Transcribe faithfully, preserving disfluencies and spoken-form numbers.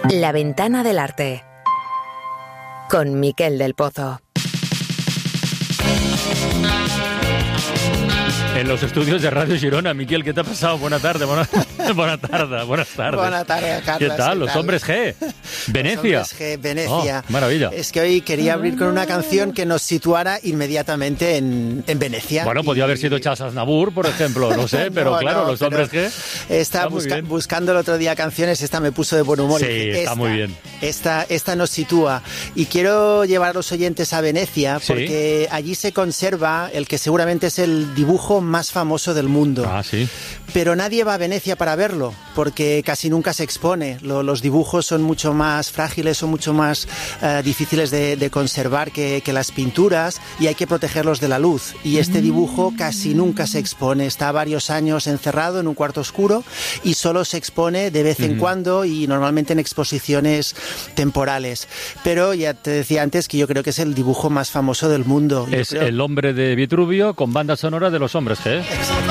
La ventana del arte. Con Miquel del Pozo. En los estudios de Radio Girona. Miquel, ¿qué te ha pasado? Buena tarde, buena, buena tarde, buenas tardes. Buena tarde, Carlos. ¿Qué tal? Los hombres G. Venecia. Los hombres G, Venecia. Oh, maravilla. Es que hoy quería abrir con una canción que nos situara inmediatamente en, en Venecia. Bueno, podía y... haber sido Charles Aznavour, por ejemplo, no sé, pero no, claro, no, los hombres G. Estaba busca buscando el otro día canciones, esta me puso de buen humor. Sí, y está esta, muy bien. Esta, esta nos sitúa. Y quiero llevar a los oyentes a Venecia, porque ¿sí? allí se conserva el que seguramente es el dibujo más famoso del mundo. Ah, sí. Pero nadie va a Venecia para verlo, porque casi nunca se expone. Lo, los dibujos son mucho más frágiles, son mucho más uh, difíciles de, de conservar que, que las pinturas, y hay que protegerlos de la luz. Y este dibujo casi nunca se expone. Está varios años encerrado en un cuarto oscuro y solo se expone de vez en uh-huh. cuando y normalmente en exposiciones temporales. Pero ya te decía antes que yo creo que es el dibujo más famoso del mundo. Yo es creo... El hombre de Vitruvio con banda sonora de los hombres G. Exacto.